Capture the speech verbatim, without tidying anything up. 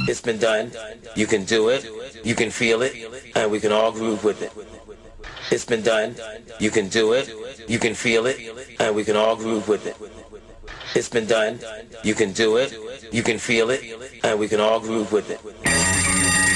It's been done. You can do it. You can feel it. And we can all groove with it. It's been done. You can do it. You can feel it. And we can all groove with it. It's been done. You can do it. You can feel it. And we can all groove with it.